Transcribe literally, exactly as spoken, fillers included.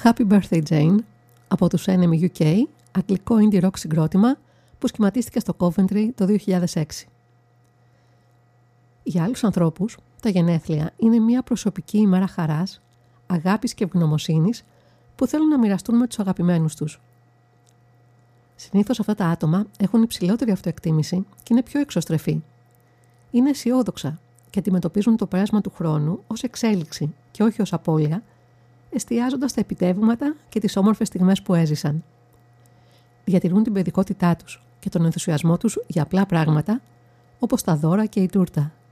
Happy Birthday Jane από τους Enemy γιου κέι, αγγλικό indie rock συγκρότημα που σχηματίστηκε στο Coventry το δύο χιλιάδες έξι. Για άλλους ανθρώπους, τα γενέθλια είναι μια προσωπική ημέρα χαράς, αγάπης και ευγνωμοσύνης που θέλουν να μοιραστούν με τους αγαπημένους τους. Συνήθως αυτά τα άτομα έχουν υψηλότερη αυτοεκτίμηση και είναι πιο εξωστρεφή. Είναι αισιόδοξα και αντιμετωπίζουν το πέρασμα του χρόνου ως εξέλιξη και όχι ως απώλεια, εστιάζοντας στα επιτεύγματα και τις όμορφες στιγμές που έζησαν. Διατηρούν την παιδικότητά τους και τον ενθουσιασμό τους για απλά πράγματα, όπως τα δώρα και η τούρτα.